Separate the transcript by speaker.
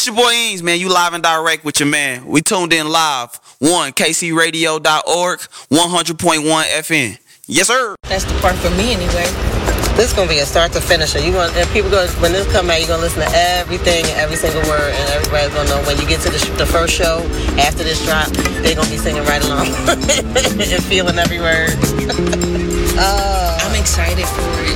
Speaker 1: This your boy Eames, man. You live and direct with your man. We tuned in live. KCRadio.org, 100.1 FM. Yes, sir.
Speaker 2: That's the part for me anyway.
Speaker 3: This is gonna be a start to finish. And people go when this come out, you're gonna listen to everything, every single word, and everybody's gonna know when you get to the first show after this drop, they're gonna be singing right along and feeling every word.
Speaker 2: I'm excited for it.